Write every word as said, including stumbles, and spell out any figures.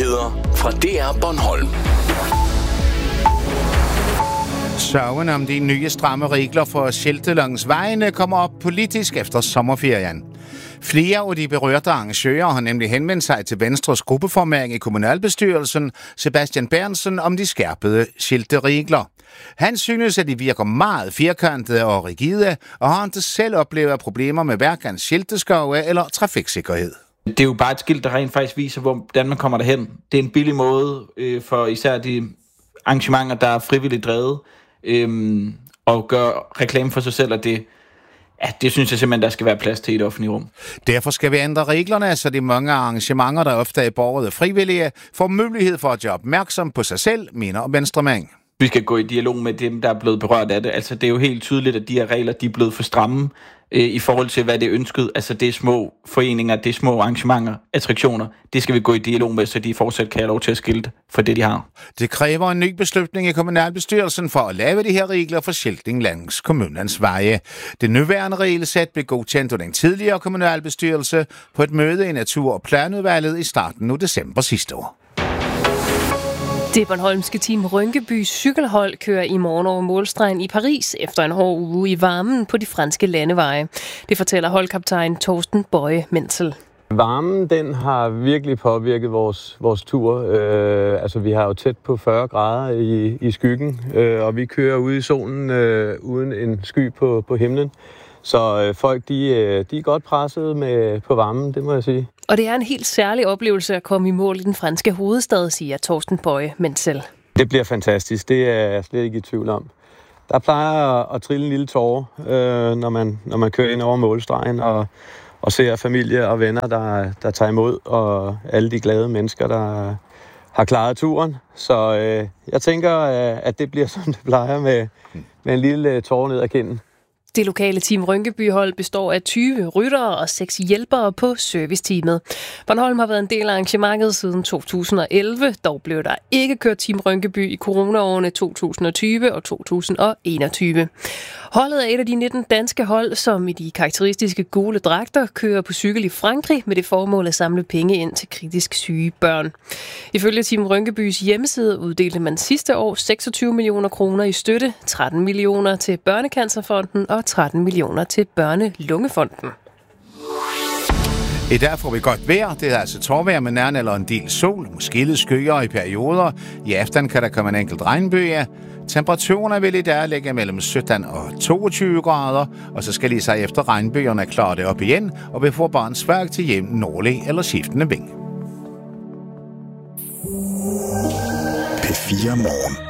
Nyheder fra D R Bornholm. Sagen om de nye stramme regler for skilte langs vejene kommer op politisk efter sommerferien. Flere af de berørte arrangører har nemlig henvendt sig til Venstres gruppeformand i kommunalbestyrelsen, Sebastian Bernsen, om de skærpede skilteregler. Han synes, at de virker meget firkantede og rigide, og har ikke selv oplevet problemer med hverken skilteskove eller trafiksikkerhed. Det er jo bare et skilt, der rent faktisk viser, hvordan man kommer derhen. Det er en billig måde øh, for især de arrangementer, der er frivilligt drevet, øh, og gør reklame for sig selv, og det, ja, det synes jeg simpelthen, der skal være plads til i et offentligt rum. Derfor skal vi ændre reglerne, så de mange arrangementer, der ofte er borgere frivillige, får mulighed for at gøre opmærksom på sig selv, mener Venstremand. Vi skal gå i dialog med dem, der er blevet berørt af det. Altså, det er jo helt tydeligt, at de her regler, de er blevet for stramme øh, i forhold til, hvad det er ønsket. Altså, det er små foreninger, det er små arrangementer, attraktioner. Det skal vi gå i dialog med, så de fortsat kan have lov til at skilte for det, de har. Det kræver en ny beslutning i kommunalbestyrelsen for at lave de her regler for skiltning langs kommunens veje. Det nuværende regelsæt blev godkendt af den tidligere kommunalbestyrelse på et møde i Natur- og Planudvalget i starten af december sidste år. Det bornholmske team Rynkeby cykelhold kører i morgen over målstregen i Paris efter en hård uge i varmen på de franske landeveje. Det fortæller holdkaptajn Torsten Bøje Menzel. Varmen, den har virkelig påvirket vores, vores tur. Øh, altså, vi har jo tæt på fyrre grader i, i skyggen, øh, og vi kører ude i solen øh, uden en sky på, på himlen. Så øh, folk, de, øh, de er godt presset med, på varmen, det må jeg sige. Og det er en helt særlig oplevelse at komme i mål i den franske hovedstad, siger Torsten Bøje Menzel. Det bliver fantastisk, det er jeg slet ikke i tvivl om. Der plejer at, at trille en lille tåre, øh, når, man, når man kører ind over målstregen og, og ser familie og venner, der, der tager imod, og alle de glade mennesker, der har klaret turen. Så øh, jeg tænker, at det bliver som det plejer med, med en lille tåre ned ad kinden. Det lokale team Rynkeby-hold består af tyve ryttere og seks hjælpere på serviceteamet. Bornholm har været en del af arrangementet siden to tusind og elleve. Dog blev der ikke kørt team Rynkeby i coronaårene to tusind og tyve og to tusind og enogtyve. Holdet er et af de nitten danske hold, som i de karakteristiske gule dragter kører på cykel i Frankrig med det formål at samle penge ind til kritisk syge børn. Ifølge team Rynkebys hjemmeside uddelte man sidste år seksogtyve millioner kroner i støtte, tretten millioner til Børnecancerfonden og tretten millioner til Børnelungefonden. I dag får vi godt vejr. Det er altså tårvejr med nærmere eller en del sol, måske lidt skyer i perioder. I aften kan der komme en enkelt regnbyge. Temperaturerne vil i dag ligge mellem sytten og toogtyve grader, og så skal lige sig efter regnbyerne klare det op igen, og vi får bare en svag til jævn nordlig eller skiftende vind. P fire Morgen.